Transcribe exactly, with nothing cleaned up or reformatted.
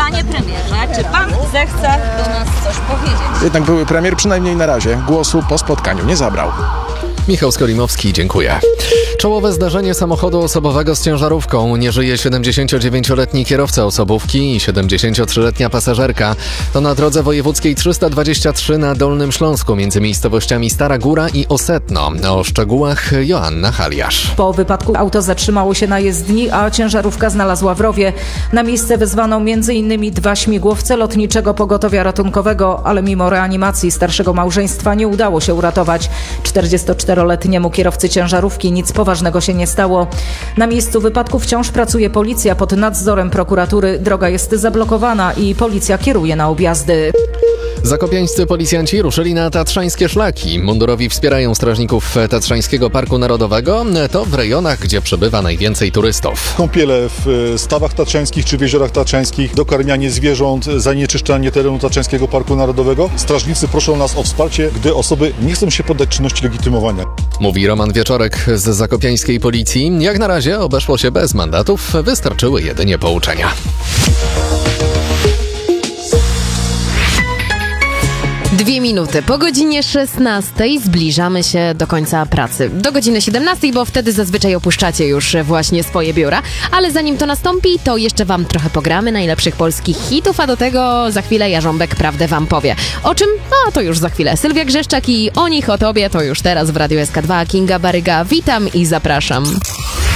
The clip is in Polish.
Panie premierze, czy pan zechce do nas coś powiedzieć? Jednak były premier przynajmniej na razie głosu po spotkaniu nie zabrał. Michał Skolimowski, dziękuję. Czołowe zdarzenie samochodu osobowego z ciężarówką. Nie żyje siedemdziesięciodziewięcioletni kierowca osobówki i siedemdziesięciotrzyletnia pasażerka. To na drodze wojewódzkiej trzysta dwadzieścia trzy na Dolnym Śląsku między miejscowościami Stara Góra i Osetno. O szczegółach Joanna Haliarz. Po wypadku auto zatrzymało się na jezdni, a ciężarówka znalazła w rowie. Na miejsce wezwano m.in. dwa śmigłowce lotniczego pogotowia ratunkowego, ale mimo reanimacji starszego małżeństwa nie udało się uratować. czterdziestoczteroletniemu kierowcy ciężarówki nic poważnego się nie stało. Na miejscu wypadku wciąż pracuje policja pod nadzorem prokuratury. Droga jest zablokowana i policja kieruje na objazdy. Zakopiańscy policjanci ruszyli na tatrzańskie szlaki. Mundurowi wspierają strażników Tatrzańskiego Parku Narodowego. To w rejonach, gdzie przebywa najwięcej turystów. Kąpiele w stawach tatrzańskich czy w jeziorach tatrzańskich, dokarmianie zwierząt, zanieczyszczanie terenu Tatrzańskiego Parku Narodowego. Strażnicy proszą nas o wsparcie, gdy osoby nie chcą się poddać czynności legitymowania. Mówi Roman Wieczorek z zakopiańskiej policji. Jak na razie obeszło się bez mandatów, wystarczyły jedynie pouczenia. Dwie minuty po godzinie szesnastej zbliżamy się do końca pracy. Do godziny siedemnastej, bo wtedy zazwyczaj opuszczacie już właśnie swoje biura. Ale zanim to nastąpi, to jeszcze wam trochę pogramy najlepszych polskich hitów, a do tego za chwilę Jarząbek prawdę wam powie. O czym? No to już za chwilę. Sylwia Grzeszczak i O nich, o tobie to już teraz w Radiu S K dwa. Kinga Baryga, witam i zapraszam.